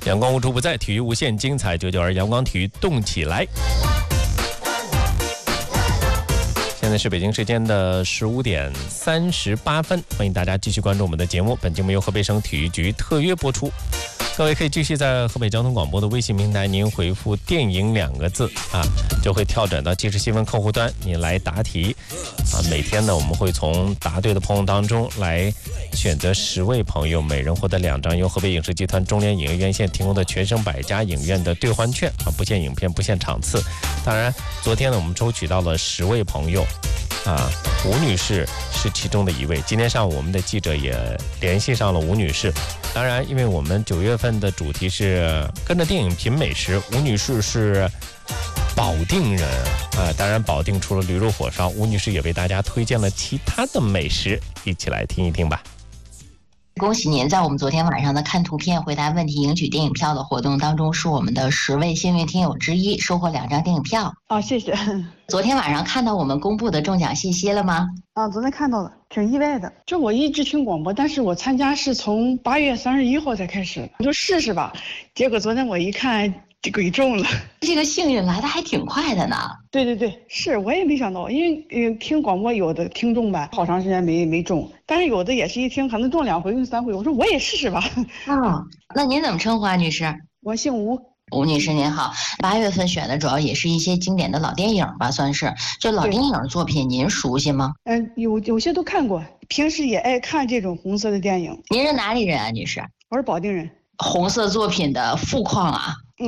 阳光无处不在，体育无限，精彩992阳光体育动起来。现在是北京时间的15点38分，欢迎大家继续关注我们的节目。本节目由河北省体育局特约播出。各位可以继续在河北交通广播的微信平台，您回复“电影”2个字就会跳转到即时新闻客户端，你来答题每天呢，我们会从答对的朋友当中来选择10位朋友，每人获得2张由河北影视集团中联影业院线提供的全省百家影院的兑换券不限影片，不限场次。当然，昨天呢，我们抽取到了10位朋友吴女士是其中的一位。今天上午我们的记者也联系上了吴女士。当然，因为我们9月份的主题是跟着电影品美食，吴女士是保定人当然保定除了驴肉火烧，吴女士也为大家推荐了其他的美食，一起来听一听吧。 恭喜您在我们昨天晚上的看图片回答问题赢取电影票的活动当中，是我们的10位幸运听友之一，收获2张电影票。 谢谢。 昨天晚上看到我们公布的中奖信息了吗？ 昨天看到了，挺意外的。就我一直听广播，但是我参加是从8月31号才开始的，我就试试吧。结果昨天我一看，就给中了。 这个幸运来的还挺快的呢。 对，是我也没想到，因为听广播有的听众吧，好长时间没中，但是有的也是一听可能中2回、用3回，我说我也试试吧。 那您怎么称呼啊，女士？ 我姓吴。 吴女士您好，8月份选的主要也是一些经典的老电影吧，算是。这老电影作品您熟悉吗？ 有些都看过，平时也爱看这种红色的电影。 您是哪里人啊，女士？ 我是保定人。 红色作品的富矿